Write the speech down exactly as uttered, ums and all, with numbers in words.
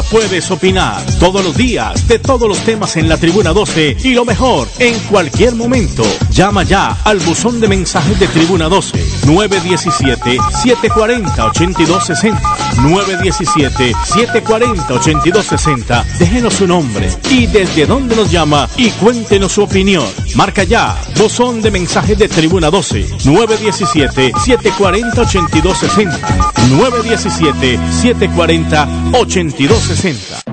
puedes opinar todos los días de todos los temas en la Tribuna doce y lo mejor, en cualquier momento. Llama ya al buzón de mensajes de Tribuna doce, nueve uno siete, siete cuatro cero, ocho dos seis cero, nueve uno siete, siete cuatro cero, ocho dos seis cero. Déjenos su nombre y desde dónde nos llama y cuéntenos su opinión. Marca ya, buzón de mensajes de Tribuna doce, nueve uno siete, siete cuatro cero, ocho dos seis cero, nueve uno siete, siete cuatro cero, ocho dos seis cero.